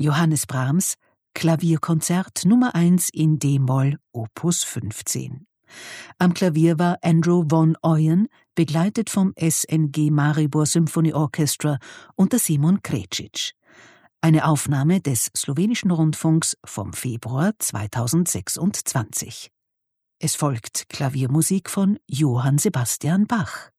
Johannes Brahms, Klavierkonzert Nummer 1 in d-Moll, Opus 15. Am Klavier war Andrew von Ooyen, begleitet vom SNG Maribor Symphony Orchestra unter Simon Krecic. Eine Aufnahme des slowenischen Rundfunks vom Februar 2026. Es folgt Klaviermusik von Johann Sebastian Bach.